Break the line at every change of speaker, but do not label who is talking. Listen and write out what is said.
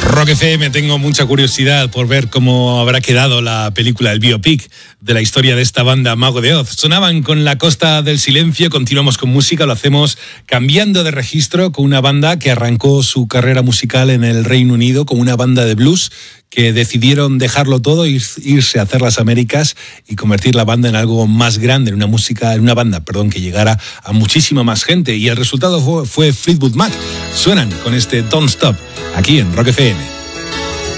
Rock FM, tengo mucha curiosidad por ver cómo habrá quedado la película, el biopic de la historia de esta banda Mago de Oz. Sonaban con La Costa del Silencio, continuamos con música, lo hacemos cambiando de registro con una banda que arrancó su carrera musical en el Reino Unido como una banda de blues que decidieron dejarlo todo, irse a hacer las Américas y convertir la banda en algo más grande, en una banda que llegara a muchísima más gente. Y el resultado fue Fleetwood Mac. Suenan con este Don't Stop aquí en Rock FM.